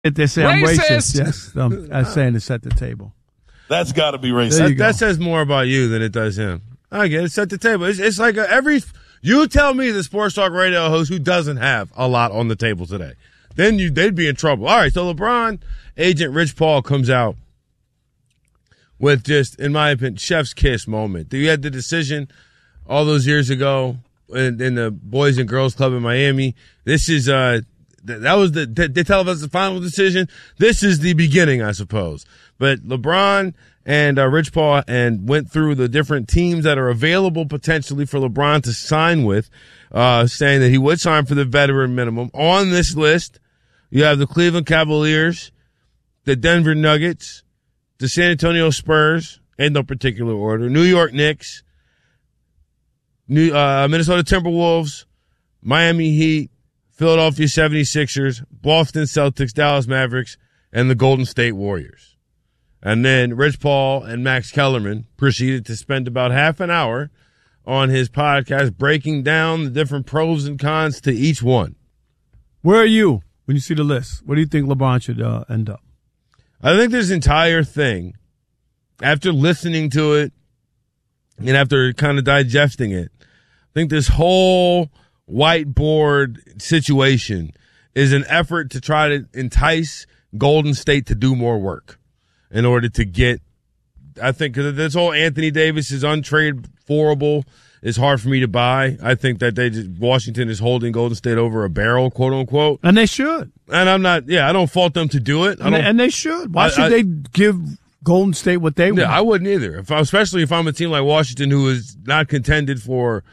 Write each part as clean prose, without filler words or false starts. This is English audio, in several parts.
They say I'm racist. Yes, I'm saying to set the table. That's got to be racist. That says more about you than it does him. I get it. Set the table. It's like you tell me the Sports Talk Radio host who doesn't have a lot on the table today. Then they'd be in trouble. All right, so LeBron agent Rich Paul comes out with just, in my opinion, chef's kiss moment. You had the decision all those years ago in the Boys and Girls Club in Miami. This is that was they tell us the final decision. This is the beginning, I suppose. But LeBron and Rich Paul went through the different teams that are available potentially for LeBron to sign with, saying that he would sign for the veteran minimum. On this list, you have the Cleveland Cavaliers, the Denver Nuggets, the San Antonio Spurs, in no particular order, New York Knicks, Minnesota Timberwolves, Miami Heat, Philadelphia 76ers, Boston Celtics, Dallas Mavericks, and the Golden State Warriors. And then Rich Paul and Max Kellerman proceeded to spend about half an hour on his podcast breaking down the different pros and cons to each one. Where are you when you see the list? Where do you think LeBron should end up? I think this entire thing, after listening to it and after kind of digesting it, I think this whole whiteboard situation is an effort to try to entice Golden State to do more work in order to get, I think, because this whole Anthony Davis is untradeable is hard for me to buy. I think that Washington is holding Golden State over a barrel, quote unquote. And they should. And I don't fault them to do it. And they should. Why should they give Golden State what they want? Yeah, I wouldn't either. Especially if I'm a team like Washington who is not contended for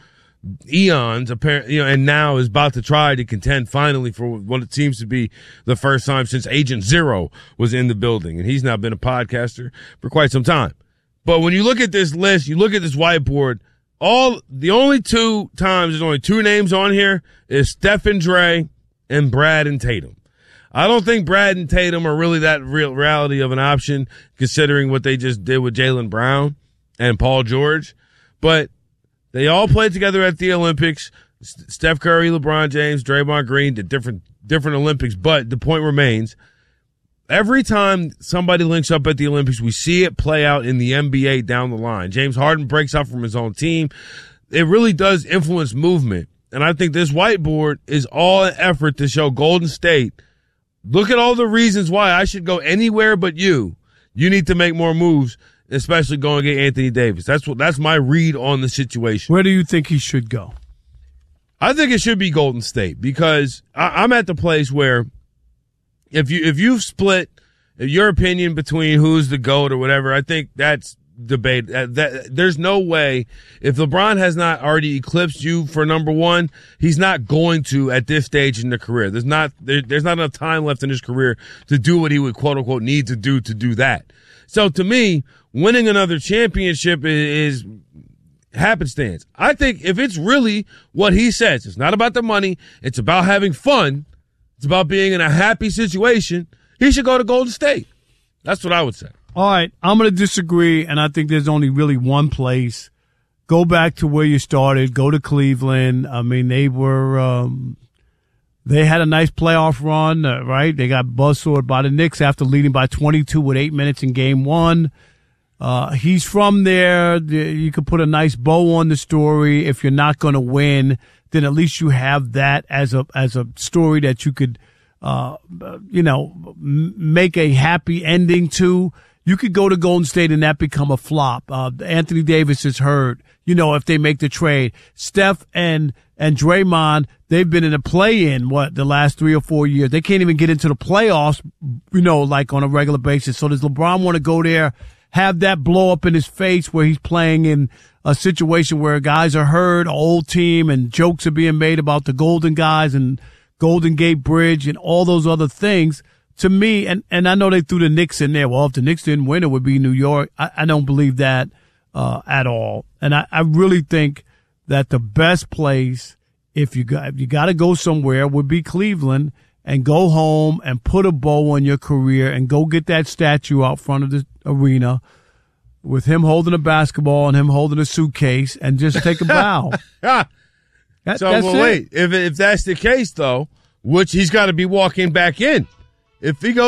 eons, apparently, and now is about to try to contend finally for what it seems to be the first time since Agent Zero was in the building, and he's now been a podcaster for quite some time. But when you look at this list, you look at this whiteboard, the only two times there's only two names on here is Steph and Dre and Brad and Tatum. I don't think Brad and Tatum are really that reality of an option considering what they just did with Jaylen Brown and Paul George, but they all played together at the Olympics. Steph Curry, LeBron James, Draymond Green did different Olympics. But the point remains, every time somebody links up at the Olympics, we see it play out in the NBA down the line. James Harden breaks out from his own team. It really does influence movement. And I think this whiteboard is all an effort to show Golden State, look at all the reasons why I should go anywhere but you. You need to make more moves, especially going against Anthony Davis. That's my read on the situation. Where do you think he should go? I think it should be Golden State because I'm at the place where if you've split your opinion between who's the GOAT or whatever, I think that's debate. There's no way if LeBron has not already eclipsed you for number one, he's not going to at this stage in the career. There's not enough time left in his career to do what he would quote unquote need to do that. So to me, winning another championship is happenstance. I think if it's really what he says, it's not about the money, it's about having fun, it's about being in a happy situation, he should go to Golden State. That's what I would say. All right, I'm going to disagree, and I think there's only really one place. Go back to where you started. Go to Cleveland. I mean, they had a nice playoff run, right? They got buzzsawed by the Knicks after leading by 22 with 8 minutes in game one. He's from there. You could put a nice bow on the story. If you're not going to win, then at least you have that as a story that you could, make a happy ending to. You could go to Golden State and that become a flop. Anthony Davis is hurt. If they make the trade, Steph and Draymond, they've been in a play-in, the last 3 or 4 years. They can't even get into the playoffs, like on a regular basis. So does LeBron want to go there, have that blow up in his face where he's playing in a situation where guys are hurt, an old team, and jokes are being made about the Golden guys and Golden Gate Bridge and all those other things? To me, and I know they threw the Knicks in there. Well, if the Knicks didn't win, it would be New York. I don't believe that at all. And I really think that the best place, if you got to go somewhere, would be Cleveland, and go home and put a bow on your career and go get that statue out front of the arena with him holding a basketball and him holding a suitcase and just take a bow. Wait, if that's the case, though, which he's got to be walking back in. if he goes